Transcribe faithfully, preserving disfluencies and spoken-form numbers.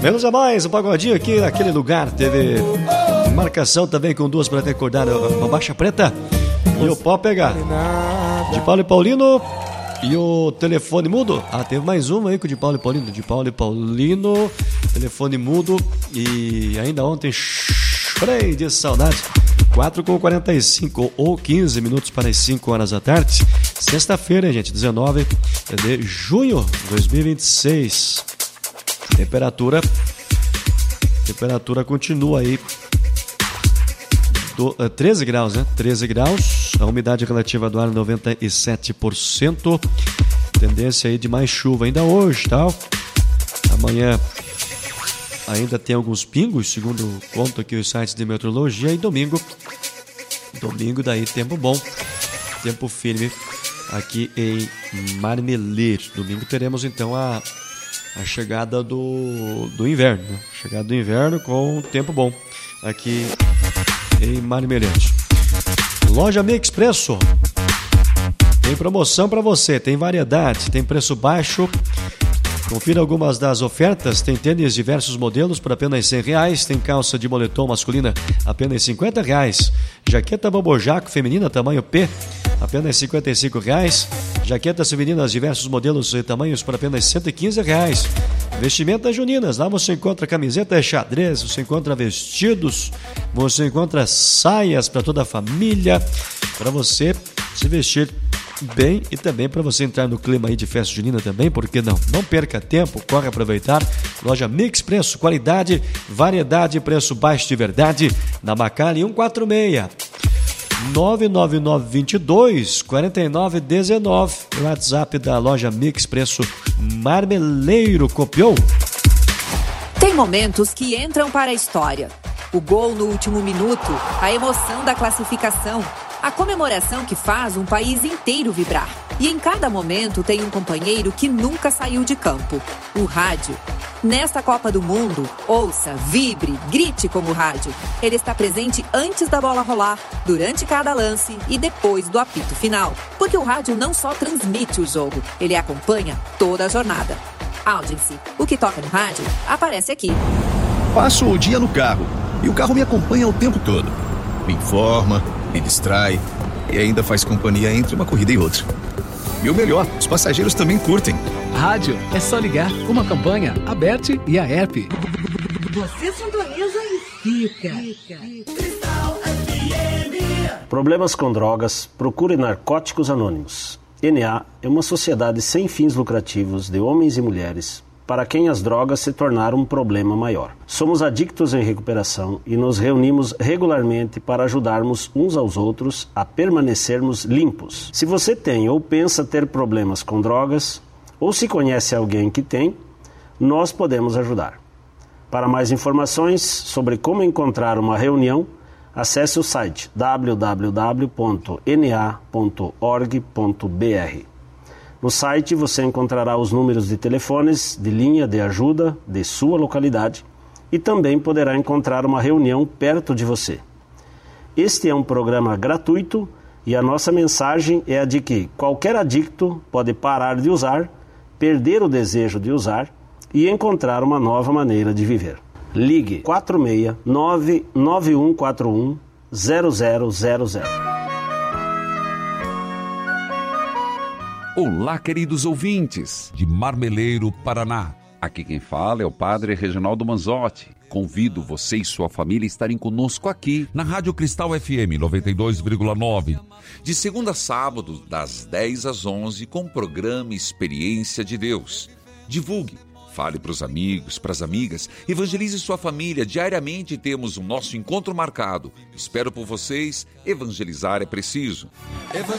Menos a mais, um pagodinho aqui naquele lugar. Teve marcação também com duas para recordar uma baixa preta. E o pau pegar. De Paulo e Paulino. E o telefone mudo. Ah, teve mais uma aí com o de Paulo e Paulino. De Paulo e Paulino. Telefone mudo. E ainda ontem, freio de saudade. quatro com quarenta e cinco ou quinze minutos para as cinco horas da tarde. Sexta-feira, hein, gente? dezenove de junho de dois mil e vinte e seis. Temperatura. Temperatura continua aí. Do, uh, treze graus, né? treze graus. A umidade relativa do ar noventa e sete por cento. Tendência aí de mais chuva ainda hoje, tal. Amanhã ainda tem alguns pingos, segundo conta aqui os sites de meteorologia. E domingo, domingo daí tempo bom, tempo firme aqui em Marmeleiro. Domingo teremos então a, a chegada do, do inverno, né? Chegada do inverno com tempo bom aqui em Marmeleiro. Loja Mix Preço. Tem promoção para você, tem variedade, tem preço baixo. Confira algumas das ofertas. Tem tênis diversos modelos por apenas cem reais. Tem calça de moletom masculina apenas cinquenta reais. Jaqueta bobojaco feminina tamanho P apenas cinquenta e cinco reais. Jaquetas femininas diversos modelos e tamanhos por apenas cento e quinze reais. Vestimentas juninas. Lá você encontra camiseta xadrez, você encontra vestidos, você encontra saias para toda a família, para você se vestir bem e também para você entrar no clima aí de festa junina também, por que não? Não perca tempo, corre aproveitar. Loja Mix Preço, qualidade, variedade, preço baixo de verdade, na Macali cento e quarenta e seis. nove nove nove dois dois quatro nove um nove. O WhatsApp da Loja Mix Preço Marmeleiro. Copiou? Tem momentos que entram para a história. O gol no último minuto, a emoção da classificação, a comemoração que faz um país inteiro vibrar. E em cada momento tem um companheiro que nunca saiu de campo, o rádio. Nesta Copa do Mundo, ouça, vibre, grite como o rádio. Ele está presente antes da bola rolar, durante cada lance e depois do apito final. Porque o rádio não só transmite o jogo, ele acompanha toda a jornada. Audience, o que toca no rádio, aparece aqui. Passo o dia no carro e o carro me acompanha o tempo todo. Me informa, me distrai e ainda faz companhia entre uma corrida e outra. E o melhor, os passageiros também curtem. Rádio é só ligar, uma campanha, a Bert e a Herp. Você sintoniza e fica. Problemas com drogas, procure Narcóticos Anônimos. N A é uma sociedade sem fins lucrativos de homens e mulheres para quem as drogas se tornaram um problema maior. Somos adictos em recuperação e nos reunimos regularmente para ajudarmos uns aos outros a permanecermos limpos. Se você tem ou pensa ter problemas com drogas, ou se conhece alguém que tem, nós podemos ajudar. Para mais informações sobre como encontrar uma reunião, acesse o site w w w ponto n a ponto org ponto b r. No site você encontrará os números de telefones de linha de ajuda de sua localidade e também poderá encontrar uma reunião perto de você. Este é um programa gratuito e a nossa mensagem é a de que qualquer adicto pode parar de usar, perder o desejo de usar e encontrar uma nova maneira de viver. Ligue quatro seis nove nove um quatro um zero zero zero zero. Olá, queridos ouvintes de Marmeleiro, Paraná. Aqui quem fala é o Padre Reginaldo Manzotti. Convido você e sua família a estarem conosco aqui na Rádio Cristal F M noventa e dois vírgula nove. De segunda a sábado, das dez às onze, com o programa Experiência de Deus. Divulgue, fale para os amigos, para as amigas, evangelize sua família. Diariamente temos o nosso encontro marcado. Espero por vocês. Evangelizar é preciso.